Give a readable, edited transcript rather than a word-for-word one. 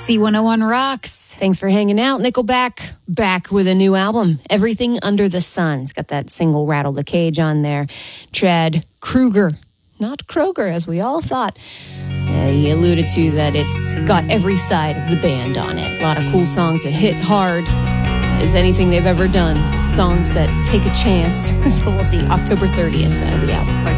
C101 rocks. Thanks for hanging out. Nickelback back with a new album, Everything Under the Sun. It's got that single Rattle the Cage on there. Chad Kroeger, not Kroger as we all thought. He alluded to that it's got every side of the band on it. A lot of cool songs that hit hard as anything they've ever done. Songs that take a chance. So we'll see. October 30th, that'll be out.